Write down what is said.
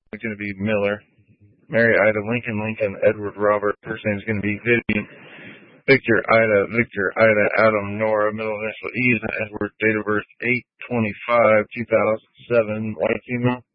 It's going to be Miller. Mary Ida Lincoln Edward Robert. First name is going to be Vivian. Victor Ida Adam Nora. Middle initial E is Edward. Date of birth 8/25/2007. White female.